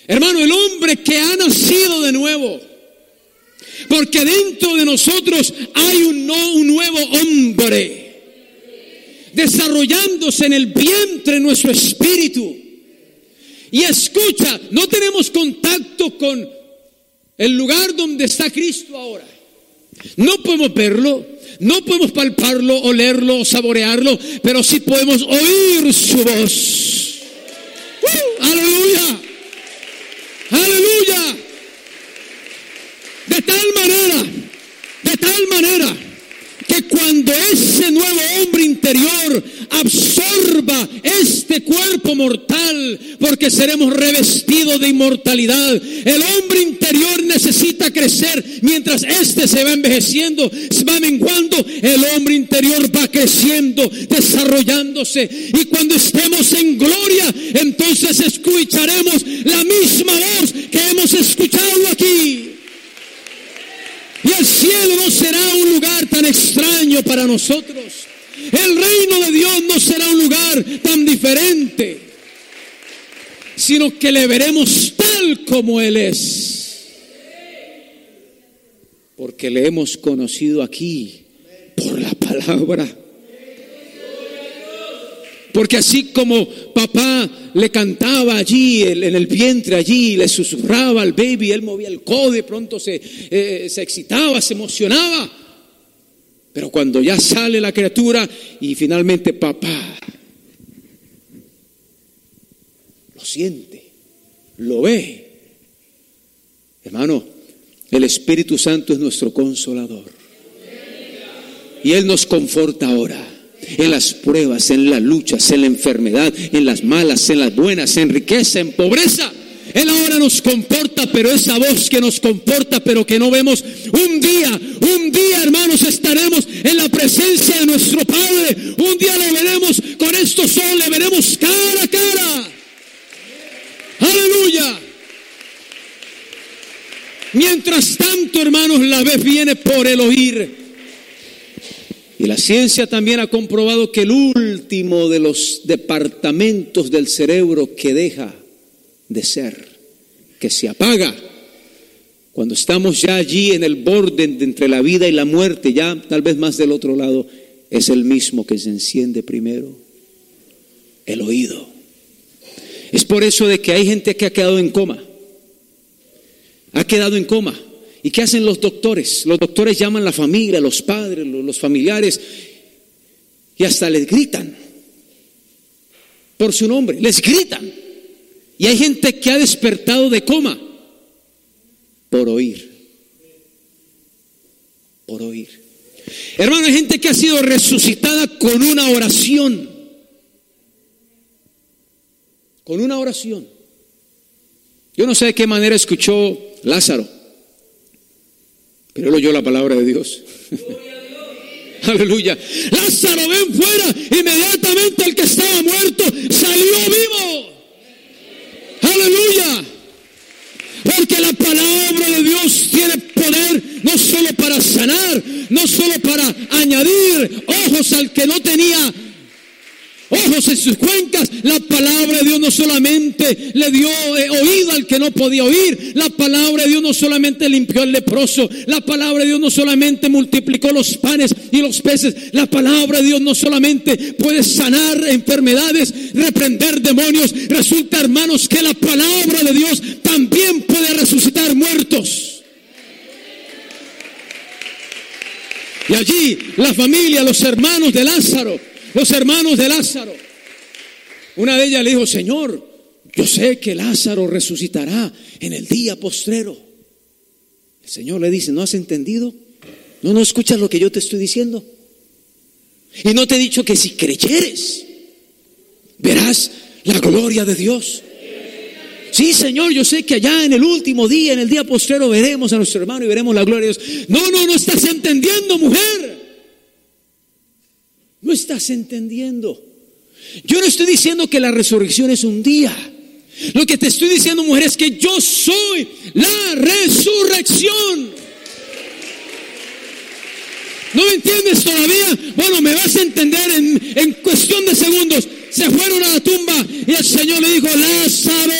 Hermano, el hombre que ha nacido de nuevo, porque dentro de nosotros hay un nuevo hombre desarrollándose en el vientre de nuestro espíritu. Y escucha, no tenemos contacto con el lugar donde está Cristo ahora. No podemos verlo, no podemos palparlo, olerlo o saborearlo, pero sí podemos oír su voz. ¡Aleluya! ¡Aleluya! De tal manera que cuando ese nuevo hombre interior absorba este cuerpo mortal, porque seremos revestidos de inmortalidad, el hombre interior necesita crecer. Mientras este se va envejeciendo, se va menguando, el hombre interior va creciendo, desarrollándose, y cuando estemos en gloria, entonces escucharemos la misma voz que hemos escuchado aquí. Y el cielo no será un lugar tan extraño para nosotros. El reino de Dios no será un lugar tan diferente, sino que le veremos tal como Él es. Porque le hemos conocido aquí por la palabra. Porque así como papá le cantaba allí, en el vientre allí, le susurraba al baby, él movía el codo, de pronto se excitaba, se emocionaba. Pero cuando ya sale la criatura y finalmente papá lo siente, lo ve. Hermano, el Espíritu Santo es nuestro consolador. Y Él nos conforta ahora. En las pruebas, en las luchas, en la enfermedad, en las malas, en las buenas, en riqueza, en pobreza. Él ahora nos comporta, pero esa voz que nos comporta, pero que no vemos, un día, hermanos, estaremos en la presencia de nuestro Padre. Un día lo veremos con estos ojos, le veremos cara a cara. Aleluya. Mientras tanto, hermanos, la vez viene por el oír. Y la ciencia también ha comprobado que el último de los departamentos del cerebro que deja de ser, que se apaga, cuando estamos ya allí en el borde entre la vida y la muerte, ya tal vez más del otro lado, es el mismo que se enciende primero: el oído. Es por eso de que hay gente que ha quedado en coma. ¿Y qué hacen los doctores? Los doctores llaman a la familia, los padres, los familiares, y hasta les gritan por su nombre, les gritan. Y hay gente que ha despertado de coma por oír. Hermano, hay gente que ha sido resucitada con una oración. Yo no sé de qué manera escuchó Lázaro, pero él oyó la palabra de Dios. Aleluya. Lázaro, ven fuera. Inmediatamente el que estaba muerto salió vivo. Aleluya. Porque la palabra de Dios tiene poder no solo para sanar, no solo para añadir ojos al que no tenía ojos en sus cuencas. La palabra de Dios no solamente le dio oído al que no podía oír. La palabra de Dios no solamente limpió al leproso. La palabra de Dios no solamente multiplicó los panes y los peces. La palabra de Dios no solamente puede sanar enfermedades, reprender demonios. Resulta, hermanos, que la palabra de Dios también puede resucitar muertos. Y allí la familia, los hermanos de Lázaro, una de ellas le dijo: Señor, yo sé que Lázaro resucitará en el día postrero. El Señor le dice: ¿no has entendido? ¿No escuchas lo que yo te estoy diciendo? Y no te he dicho que si creyeres, verás la gloria de Dios. Sí, Señor, yo sé que allá en el último día, en el día postrero, veremos a nuestro hermano y veremos la gloria de Dios. No estás entendiendo, mujer. No estás entendiendo. Yo no estoy diciendo que la resurrección es un día. Lo que te estoy diciendo, mujer, es que yo soy la resurrección. ¿No me entiendes todavía? Bueno, me vas a entender en cuestión de segundos. Se fueron a la tumba y el Señor le dijo: Lázaro,